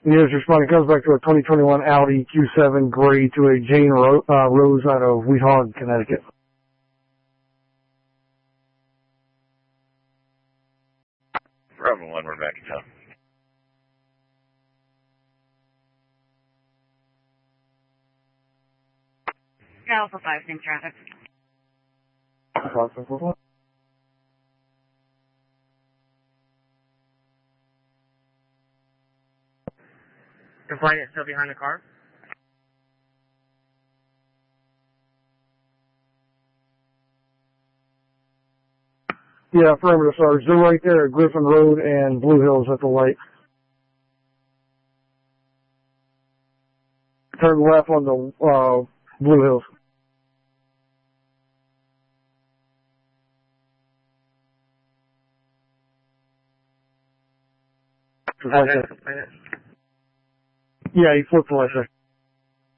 Units responding comes back to a 2021 Audi Q7 gray to a Jane Rose out of Weehawken, Connecticut. Bravo 1, we're back in town. Alpha 5, same traffic. Compliant still behind the car? Yeah, affirmative, Sarge. They're right there at Griffin Road and Blue Hills at the light. Turn left on the Blue Hills. Yeah, he flipped the light there.